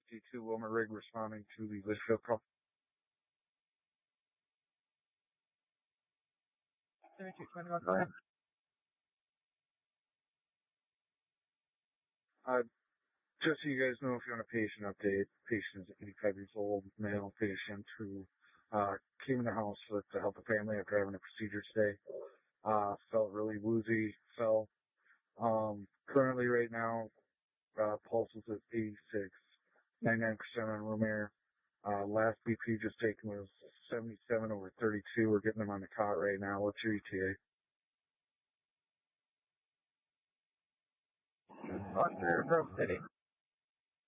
52 Wilmer Rig responding to the Litchfield call. 7221, go ahead. Just so you guys know, if you want a patient update, patient is 85 years old, male patient who came in the house to help the family after having a procedure today. Felt really woozy, fell. Currently right now, pulse is at 86, 99% on room air. Last BP just taken was 77/32. We're getting them on the cot right now. What's your ETA? Grove City.